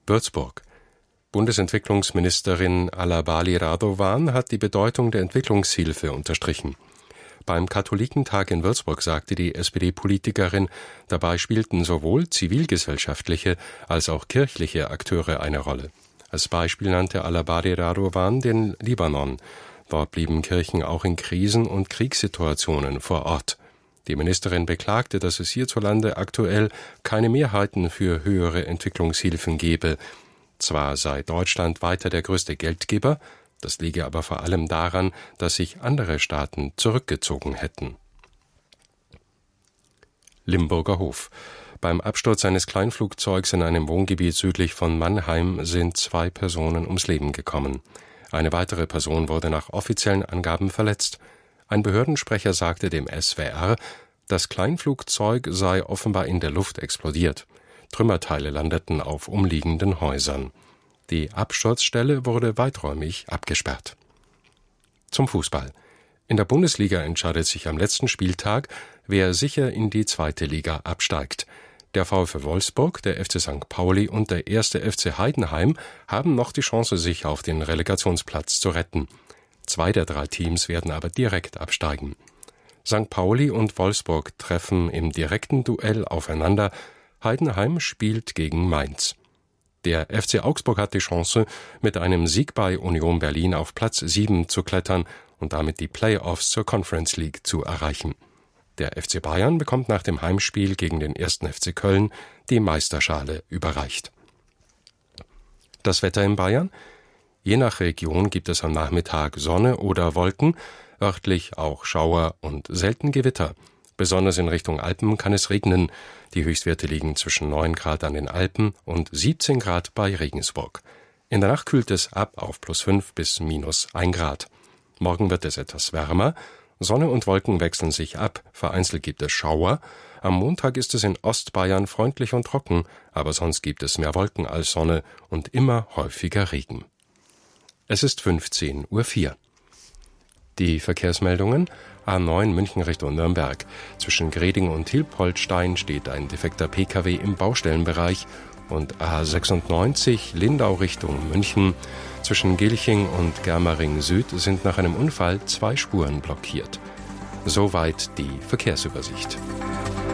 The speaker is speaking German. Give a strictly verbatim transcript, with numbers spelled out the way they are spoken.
Würzburg. Bundesentwicklungsministerin Alabali Radovan hat die Bedeutung der Entwicklungshilfe unterstrichen. Beim Katholikentag in Würzburg sagte die S P D-Politikerin, dabei spielten sowohl zivilgesellschaftliche als auch kirchliche Akteure eine Rolle. Als Beispiel nannte Alabali Radovan den Libanon. Dort blieben Kirchen auch in Krisen- und Kriegssituationen vor Ort. Die Ministerin beklagte, dass es hierzulande aktuell keine Mehrheiten für höhere Entwicklungshilfen gebe. Zwar sei Deutschland weiter der größte Geldgeber, das liege aber vor allem daran, dass sich andere Staaten zurückgezogen hätten. Limburger Hof. Beim Absturz eines Kleinflugzeugs in einem Wohngebiet südlich von Mannheim sind zwei Personen ums Leben gekommen. Eine weitere Person wurde nach offiziellen Angaben verletzt. Ein Behördensprecher sagte dem S W R, das Kleinflugzeug sei offenbar in der Luft explodiert. Trümmerteile landeten auf umliegenden Häusern. Die Absturzstelle wurde weiträumig abgesperrt. Zum Fußball. In der Bundesliga entscheidet sich am letzten Spieltag, wer sicher in die zweite Liga absteigt. Der VfL Wolfsburg, der F C Sankt Pauli und der erste F C Heidenheim haben noch die Chance, sich auf den Relegationsplatz zu retten. Zwei der drei Teams werden aber direkt absteigen. Sankt Pauli und Wolfsburg treffen im direkten Duell aufeinander. Heidenheim spielt gegen Mainz. Der F C Augsburg hat die Chance, mit einem Sieg bei Union Berlin auf Platz sieben zu klettern und damit die Play-offs zur Conference League zu erreichen. Der F C Bayern bekommt nach dem Heimspiel gegen den ersten F C Köln die Meisterschale überreicht. Das Wetter in Bayern? Je nach Region gibt es am Nachmittag Sonne oder Wolken, örtlich auch Schauer und selten Gewitter. Besonders in Richtung Alpen kann es regnen. Die Höchstwerte liegen zwischen neun Grad an den Alpen und siebzehn Grad bei Regensburg. In der Nacht kühlt es ab auf plus fünf bis minus ein Grad. Morgen wird es etwas wärmer. Sonne und Wolken wechseln sich ab. Vereinzelt gibt es Schauer. Am Montag ist es in Ostbayern freundlich und trocken, aber sonst gibt es mehr Wolken als Sonne und immer häufiger Regen. Es ist fünfzehn Uhr vier. Die Verkehrsmeldungen: A neun München Richtung Nürnberg. Zwischen Greding und Hilpoltstein steht ein defekter P K W im Baustellenbereich und A sechsundneunzig Lindau Richtung München. Zwischen Gilching und Germering Süd sind nach einem Unfall zwei Spuren blockiert. Soweit die Verkehrsübersicht.